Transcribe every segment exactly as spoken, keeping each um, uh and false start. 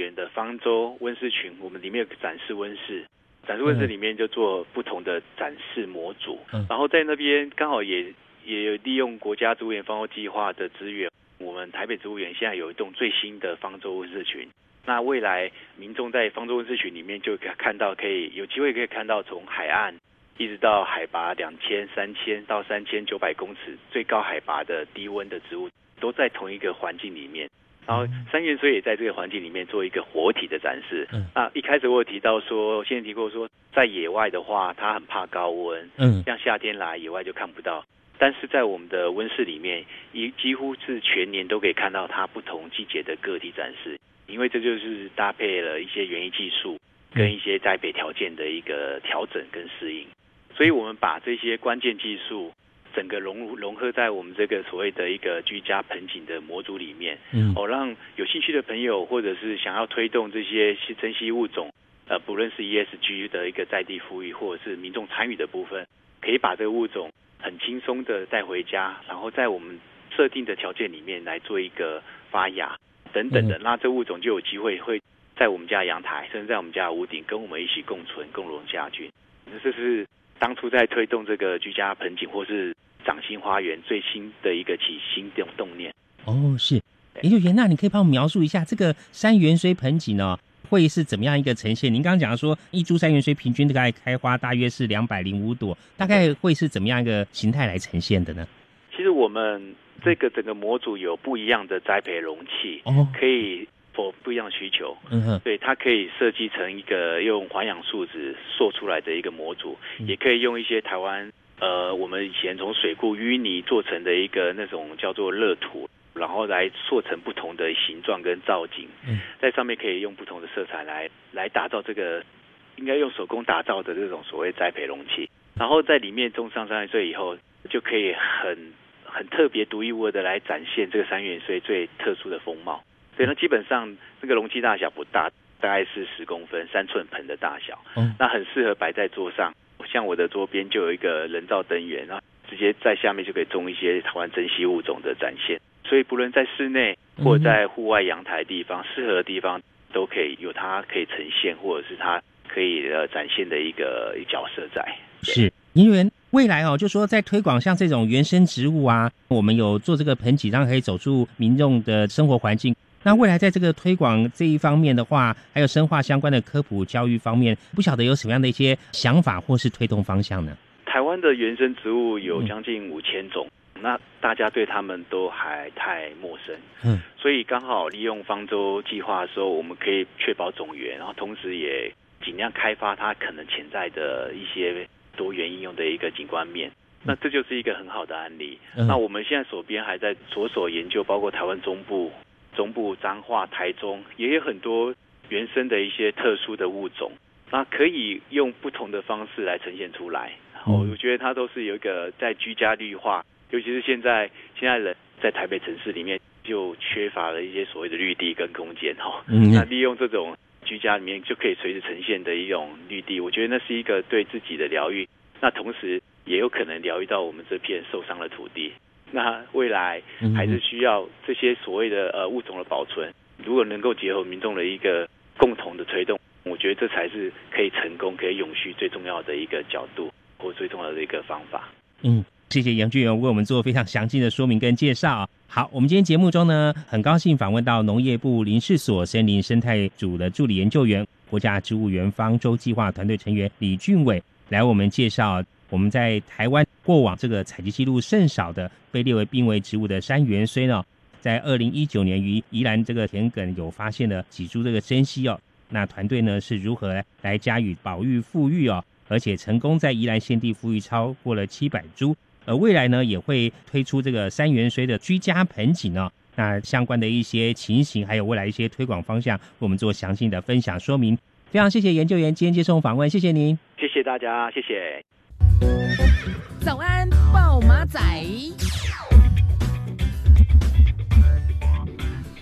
园的方舟温室群，我们里面有个展示温室，展示温室里面就做不同的展示模组，嗯、然后在那边刚好也也有利用国家植物园方舟计划的资源，我们台北植物园现在有一栋最新的方舟温室群。那未来民众在方舟温室群里面就可以看到，可以有机会可以看到从海岸一直到海拔两千、三千到三千九百公尺最高海拔的低温的植物，都在同一个环境里面。然后三元锥也在这个环境里面做一个活体的展示。嗯、那一开始我有提到说，先前提过说，在野外的话，它很怕高温，嗯，像夏天来野外就看不到。但是在我们的温室里面，一几乎是全年都可以看到它不同季节的个体展示，因为这就是搭配了一些园艺技术跟一些栽培条件的一个调整跟适应。所以我们把这些关键技术整个融融合在我们这个所谓的一个居家盆景的模组里面，嗯，哦，让有兴趣的朋友或者是想要推动这些珍稀物种，呃，不论是 E S G 的一个在地富裕，或者是民众参与的部分，可以把这个物种很轻松的带回家，然后在我们设定的条件里面来做一个发芽等等的，嗯、那这物种就有机会会在我们家阳台，甚至在我们家的屋顶跟我们一起共存、共荣家菌。这是当初在推动这个居家盆景或是掌心花园最新的一个起心动动念。 哦，是研究员，那你可以帮我描述一下这个山元锥盆景呢，会是怎么样一个呈现？您刚刚讲说一株山元锥平均大概开花大约是两百零五朵，大概会是怎么样一个形态来呈现的呢？ 其实我们这个整个模组有不一样的栽培容器，哦，可以for不一样的需求，嗯哼，对，它可以设计成一个用环氧树脂塑出来的一个模组，嗯、也可以用一些台湾呃我们以前从水库淤泥做成的一个那种叫做乐土，然后来塑成不同的形状跟造景，嗯，在上面可以用不同的色彩来来打造这个应该用手工打造的这种所谓栽培容器，然后在里面种上三元锥以后，就可以很很特别独一无二的来展现这个三元锥最特殊的风貌。所以呢，基本上这个容器大小不大，大概是十公分，三寸盆的大小，嗯，那很适合摆在桌上。像我的桌边就有一个人造灯源，然后直接在下面就可以种一些台湾珍稀物种的展现。所以不论在室内或者在户外阳台地方，适合的地方都可以有它可以呈现，或者是它可以呃展现的一个角色在。 是研究员，未来哦，就说在推广像这种原生植物啊，我们有做这个盆景，让可以走出民众的生活环境。那未来在这个推广这一方面的话，还有深化相关的科普教育方面，不晓得有什么样的一些想法或是推动方向呢？ 台湾的原生植物有将近五千种，嗯，那大家对他们都还太陌生，嗯，所以刚好利用方舟计划的时候，我们可以确保种源，然后同时也尽量开发它可能潜在的一些多元应用的一个景观面。那这就是一个很好的案例。嗯、那我们现在手边还在着手研究，包括台湾中部。中部彰化、台中也有很多原生的一些特殊的物种，那可以用不同的方式来呈现出来。然后我觉得它都是有一个在居家绿化，尤其是现在现在人在台北城市里面就缺乏了一些所谓的绿地跟空间哈。嗯，那利用这种居家里面就可以随时呈现的一种绿地，我觉得那是一个对自己的疗愈，那同时也有可能疗愈到我们这片受伤的土地。那未来还是需要这些所谓的呃物种的保存，如果能够结合民众的一个共同的推动，我觉得这才是可以成功、可以永续最重要的一个角度或最重要的一个方法。 嗯，谢谢杨俊元为我们做非常详尽的说明跟介绍。好，我们今天节目中呢，很高兴访问到农业部林试所森林生态组的助理研究员、国家植物园方舟计划团队成员李俊伟，来我们介绍我们在台湾过往这个采集记录甚少的被列为濒危植物的山元锥呢，在二零一九年于宜兰这个田埂有发现了几株这个珍稀哦。那团队呢是如何来加以保育复育哦，而且成功在宜兰县地复育超过了七百株，而未来呢也会推出这个山元锥的居家盆景哦。那相关的一些情形还有未来一些推广方向，我们做详细的分享说明。非常谢谢研究员今天接受访问，谢谢您。 谢谢大家，谢谢。 早安暴马仔。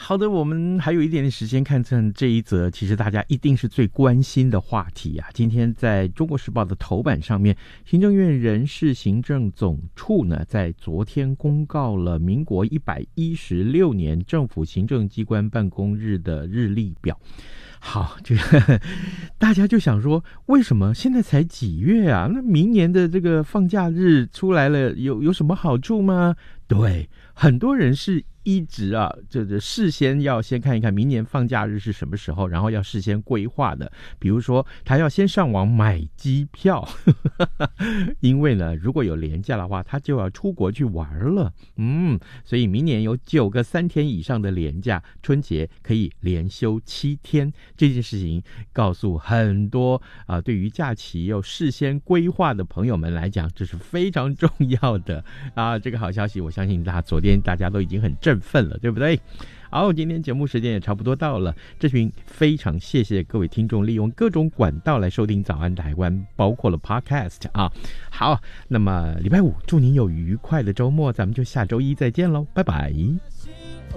好的，我们还有一点点时间看看这一则，其实大家一定是最关心的话题啊。今天在中国时报的头版上面，行政院人事行政总处呢，在昨天公告了民国一百一十六年政府行政机关办公日的日历表。好，这个大家就想说，为什么现在才几月啊？那明年的这个放假日出来了，有有什么好处吗？对，很多人是一直啊，这这事先要先看一看明年放假日是什么时候，然后要事先规划的。比如说，他要先上网买机票，因为呢，如果有连假的话，他就要出国去玩了。嗯，所以明年有九个三天以上的连假，春节可以连休七天。这件事情告诉很多啊、呃，对于假期有事先规划的朋友们来讲，这是非常重要的啊。这个好消息，我相信大家昨天大家都已经很振奋了，对不对？好，今天节目时间也差不多到了，这群非常谢谢各位听众利用各种管道来收听早安台湾，包括了 Podcast 啊。好，那么礼拜五祝您有愉快的周末，咱们就下周一再见喽，拜拜。